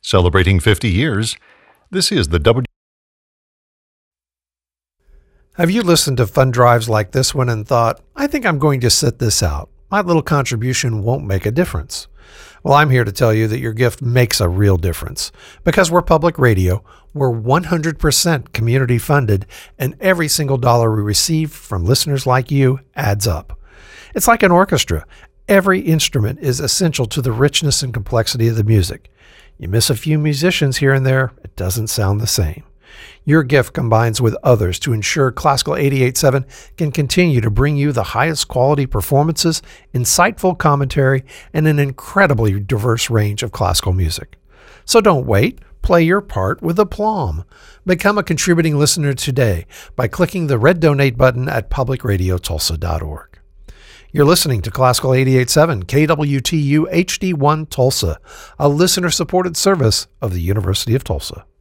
Celebrating 50 years, this is the W. Have you listened to fund drives like this one and thought, I think I'm going to sit this out. My little contribution won't make a difference. Well, I'm here to tell you that your gift makes a real difference. Because we're public radio, we're 100% community funded, and every single dollar we receive from listeners like you adds up. It's like an orchestra. Every instrument is essential to the richness and complexity of the music. You miss a few musicians here and there, it doesn't sound the same. Your gift combines with others to ensure Classical 88.7 can continue to bring you the highest quality performances, insightful commentary, and an incredibly diverse range of classical music. So don't wait. Play your part with aplomb. Become a contributing listener today by clicking the red donate button at publicradiotulsa.org. You're listening to Classical 88.7 KWTU HD1 Tulsa, a listener-supported service of the University of Tulsa.